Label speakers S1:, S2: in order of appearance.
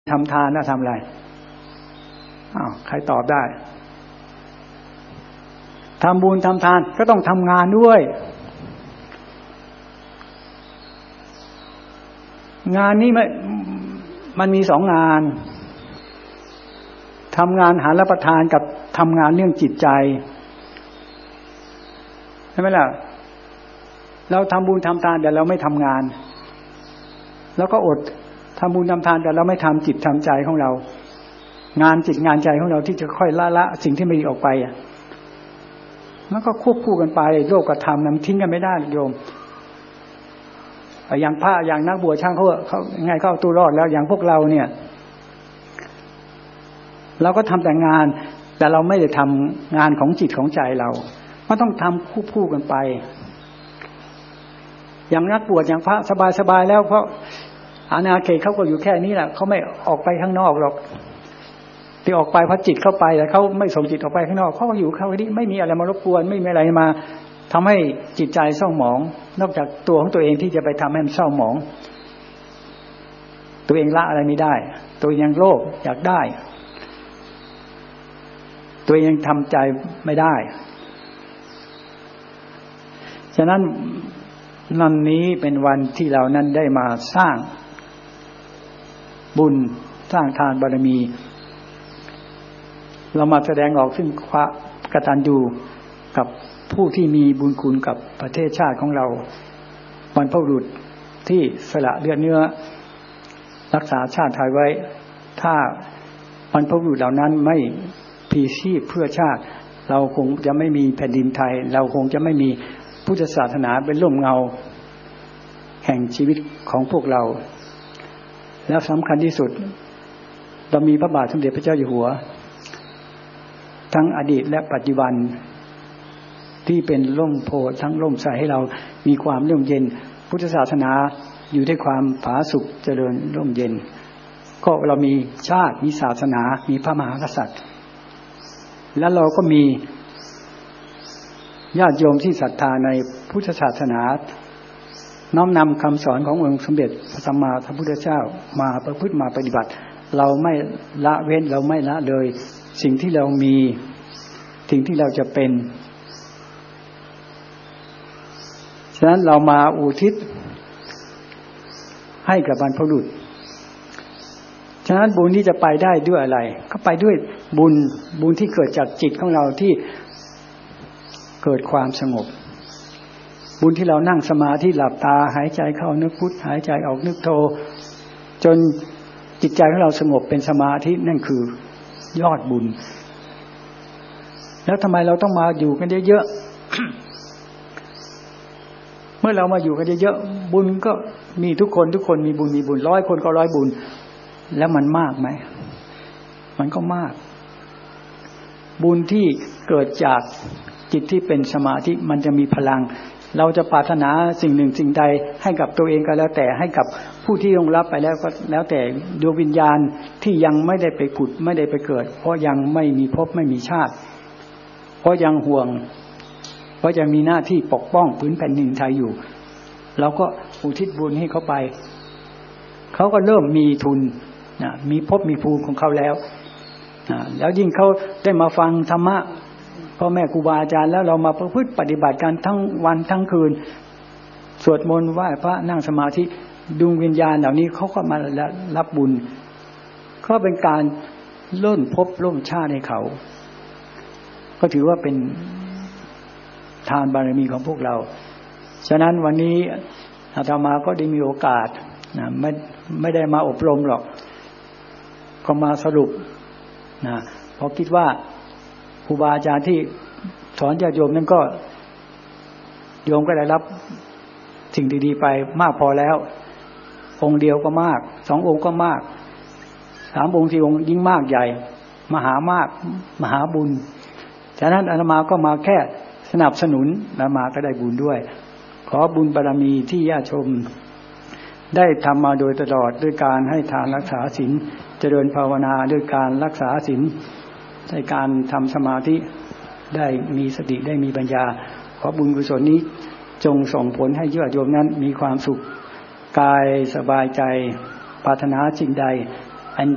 S1: ทำทานแล้วทำอะไรใครตอบได้ทำบุญทำทานก็ต้องทำงานด้วยงานนี้มันมีสองงานทำงานหารับประทานกับทำงานเรื่องจิตใจใช่ไหมล่ะเราทำบุญทำทานแต่เราไม่ทำงานแล้วก็อดทำบุญทำทานแต่เราไม่ทำจิตทำใจของเรางานจิตงานใจของเราที่จะค่อยละสิ่งที่ไม่ดีออกไปแล้วก็ควบคู่กันไปโลกกับธรรมนั้นทิ้งกันไม่ได้โยมอย่างพระอย่างนักบวชช่างเขาไงเขาเอาตัวรอดแล้วอย่างพวกเราเนี่ยเราก็ทำแต่งานแต่เราไม่ได้ทำงานของจิตของใจเราก็ต้องทำควบคู่กันไปอย่างนักบวชอย่างพระสบายๆแล้วเพราะอาณาเขตเขาก็อยู่แค่นี้แหละเขาไม่ออกไปข้างนอกหรอกที่ออกไปเพราะจิตเข้าไปแต่เขาไม่ส่งจิตออกไปข้างนอกเขาก็อยู่เขาที่ไม่มีอะไรมารบกวนไม่มีอะไรมาทำให้จิตใจเศร้าหมองนอกจากตัวของตัวเองที่จะไปทำให้มันเศร้าหมองตัวเองละอะไรไม่ได้ตัวเองยังโลภอยากได้ตัวเองยังทำใจไม่ได้ฉะนั้นวันนี้เป็นวันที่เรานั้นได้มาสร้างบุญสร้างทานบารมีเรามาแสดงออกซึ่งความกตัญญูกับผู้ที่มีบุญคุณกับประเทศชาติของเราบรรพบุรุษที่สละเลือดเนื้อรักษาชาติไทยไว้ถ้าบรรพบุรุษเหล่านั้นไม่พลีชีพเพื่อชาติเราคงจะไม่มีแผ่นดินไทยเราคงจะไม่มีพุทธศาสนาเป็นร่มเงาแห่งชีวิตของพวกเราแล้วสำคัญที่สุดเรามีพระบาทสมเด็จพระเจ้าอยู่หัวทั้งอดีตและปัจจุบันที่เป็นร่มโพธิ์ทั้งร่มใสให้เรามีความร่มเย็นพุทธศาสนาอยู่ด้วยความผาสุกเจริญร่มเย็นก็เรามีชาติมีศาสนามีพระมหากษัตริย์แล้วเราก็มีญาติโยมที่ศรัทธาในพุทธศาสนาน้อมนำคำสอนขององค์สมเด็จพระสัมมาสัมพุทธเจ้ามาประพฤติมาปฏิบัติเราไม่ละเว้นเราไม่ละเลยสิ่งที่เรามีสิ่งที่เราจะเป็นฉะนั้นเรามาอุทิศให้กับบรรพบุรุษฉะนั้นบุญที่จะไปได้ด้วยอะไรก็ไปด้วยบุญที่เกิดจากจิตของเราที่เกิดความสงบบุญที่เรานั่งสมาธิหลับตาหายใจเข้านึกพุทหายใจออกนึกโทจนจิตใจของเราสงบเป็นสมาธินั่นคือยอดบุญแล้วทำไมเราต้องมาอยู่กันเยอะๆ เมื่อเรามาอยู่กันเยอะๆบุญก็มีทุกคนมีบุญ100 คนก็100บุญแล้วมันมากไหมมันก็มากบุญที่เกิดจากจิตที่เป็นสมาธิมันจะมีพลังเราจะปรารถนาสิ่งหนึ่งสิ่งใดให้กับตัวเองก็แล้วแต่ให้กับผู้ที่ลงรับไปแล้วก็แล้วแต่ดวงวิญญาณที่ยังไม่ได้ไปผุดไม่ได้ไปเกิดเพราะยังไม่มีภพไม่มีชาติเพราะยังห่วงเพราะยังมีหน้าที่ปกป้องพื้นแผ่นดินไทยอยู่เราก็อุทิศบุญให้เขาไปเขาก็เริ่มมีทุนมีภพมีภูมิของเขาแล้วแล้วยิ่งเขาได้มาฟังธรรมะพ่อแม่ครูบาอาจารย์แล้วเรามาประพฤติปฏิบัติกันทั้งวันทั้งคืนสวดมนต์ไหว้พระนั่งสมาธิดวงวิญญาณเหล่านี้เขาก็มารับบุญก็เป็นการล้นภพล้นชาติให้เขาก็ถือว่าเป็นทานบารมีของพวกเราฉะนั้นวันนี้อาตมาก็ได้มีโอกาสไม่ได้มาอบรมหรอกก็มาสรุปเพราะคิดว่าครูบาอาจารย์ที่สอนญาติโยมนั้นก็โยมก็ได้รับสิ่งดีๆไปมากพอแล้วองค์เดียวก็มาก2 องค์ก็มาก3 องค์4 องค์ยิ่งมากใหญ่มหาบุญฉะนั้นอาตมาก็มาแค่สนับสนุนอาตมาก็ได้บุญด้วยขอบุญบารมีที่ญาติโยมได้ทำมาโดยตลอดด้วยการให้ทานรักษาศีลเจริญภาวนาด้วยการรักษาศีลในการทำสมาธิได้มีสติได้มีปัญญาขอบุญกุศลนี้จงส่งผลให้ญาติโยมนั้นมีความสุขกายสบายใจปรารถนาสิ่งใด